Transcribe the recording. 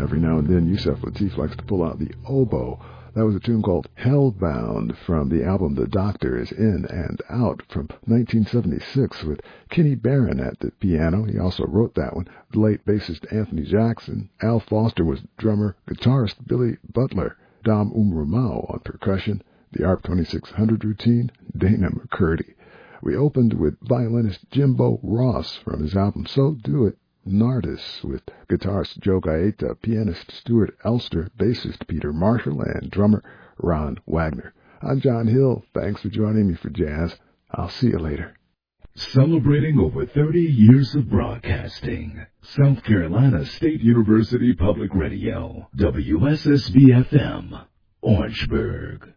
Every now and then, Yusef Lateef likes to pull out the oboe. That was a tune called Hellbound from the album The Doctor Is In and Out from 1976 with Kenny Barron at the piano. He also wrote that one. The late bassist Anthony Jackson. Al Foster was drummer. Guitarist Billy Butler. Dom Umrumau on percussion. The ARP 2600 routine, Dana McCurdy. We opened with violinist Jimbo Ross from his album So Do It, Nardis, with guitarist Joe Gaeta, pianist Stuart Elster, bassist Peter Marshall, and drummer Ron Wagner. I'm John Hill. Thanks for joining me for Jazz. I'll see you later. Celebrating over 30 years of broadcasting. South Carolina State University Public Radio, WSSB-FM, Orangeburg.